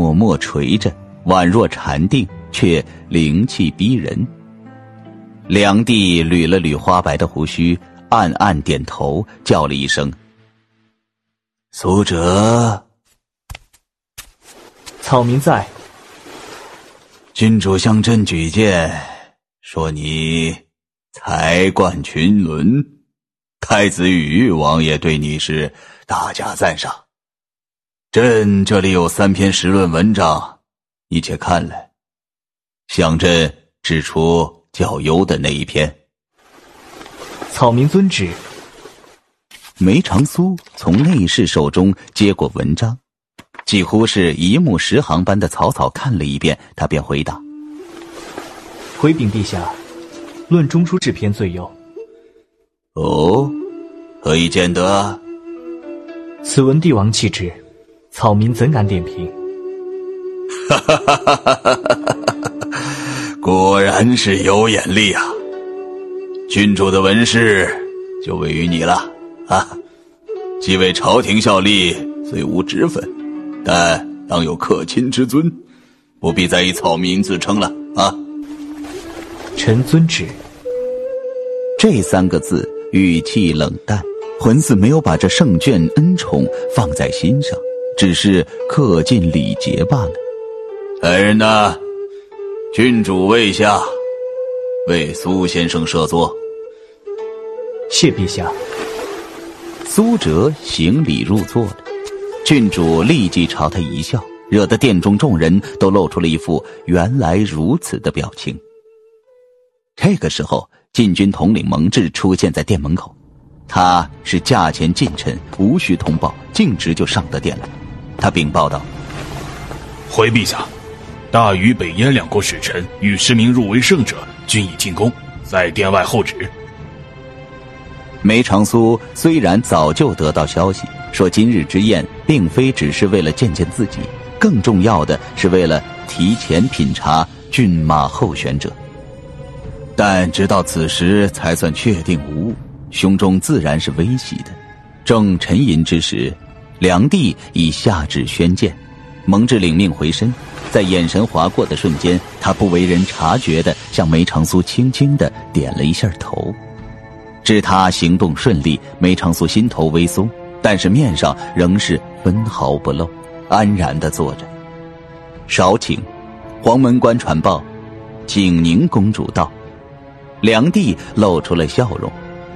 默默垂着，宛若禅定，却灵气逼人。梁帝捋了捋花白的胡须，暗暗点头，叫了一声：“苏辙。” 草民在。 君主向朕举荐，说你才冠群伦，太子羽王爷对你是大加赞赏。朕这里有3篇时论文章，你且看来，向朕指出较优的那一篇。 草民遵旨。 梅长苏从内侍手中接过文章，几乎是一目十行般的草草看了一遍，他便回答：“ 回禀陛下，论中书这篇最优。” 哦，何以见得？ 此文帝王气质，草民怎敢点评？ 果然是有眼力啊！君主的文事就位于你了啊！既为朝廷效力，虽无职分，但当有客亲之尊，不必再以草民自称了啊！ 臣遵旨。 这3个字语气冷淡，浑似没有把这圣眷恩宠放在心上，只是恪尽礼节罢了。来人呐，君主未下，为苏先生设座。 谢陛下。 苏辙行礼入座了，郡主立即朝他一笑，惹得殿中众人都露出了一副原来如此的表情。这个时候，禁军统领蒙挚出现在殿门口，他是驾前近臣，无需通报，径直就上得殿来。他禀报道：“ 回陛下，大禹、北燕2国使臣与10名入围胜者均已进宫，在殿外候旨。” 梅长苏虽然早就得到消息，说今日之宴并非只是为了见见自己，更重要的是为了提前品察骏马候选者，但直到此时才算确定无误，胸中自然是微喜的。正沉吟之时，梁帝已下旨宣荐，蒙挚领命回身，在眼神划过的瞬间，他不为人察觉地向梅长苏轻轻地点了一下头。知他行动顺利，梅长苏心头微松，但是面上仍是分毫不露，安然地坐着。少顷，黄门官传报，景宁公主到。梁帝露出了笑容：“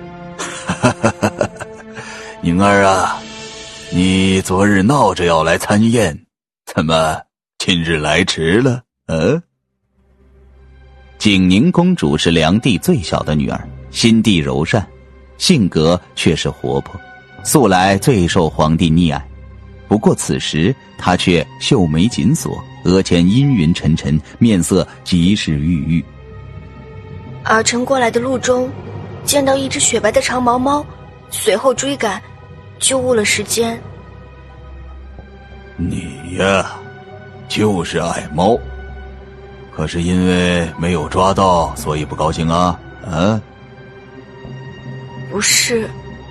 宁儿啊，你昨日闹着要来参宴，怎么今日来迟了？”景宁公主是梁帝最小的女儿，心地柔善，性格却是活泼，素来最受皇帝溺爱。不过此时她却秀眉紧锁，额前阴云沉沉，面色极是郁郁。 儿臣过来的路中，见到一只雪白的长毛猫，随后追赶，就误了时间。 你呀，就是爱猫，可是因为没有抓到，所以不高兴啊？ 不是，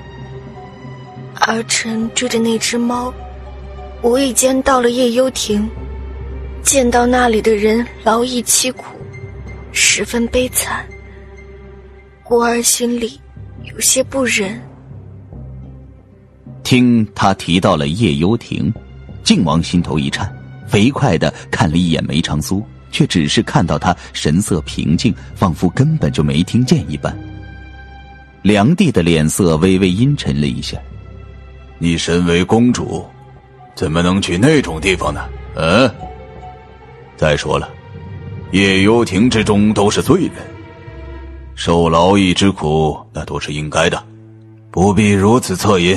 儿臣追着那只猫，无意间到了夜幽亭，见到那里的人劳役凄苦，十分悲惨，故儿心里有些不忍。 听他提到了夜幽亭，靖王心头一颤，飞快地看了一眼梅长苏，却只是看到他神色平静，仿佛根本就没听见一般。梁帝的脸色微微阴沉了一下：“你身为公主，怎么能去那种地方呢？再说了，夜幽亭之中都是罪人，受劳役之苦那都是应该的，不必如此恻隐。”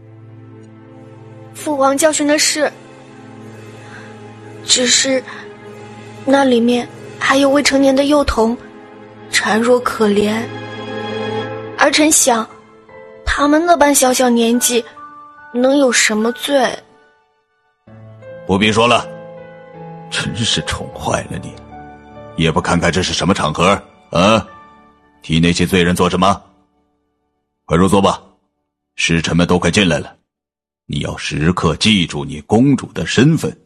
父王教训的是，只是那里面还有未成年的幼童，孱弱可怜。儿臣想，他们那般小小年纪，能有什么罪？ 不必说了，真是宠坏了你，也不看看这是什么场合提那些罪人做什么？快入座吧，使臣们都快进来了。你要时刻记住你公主的身份，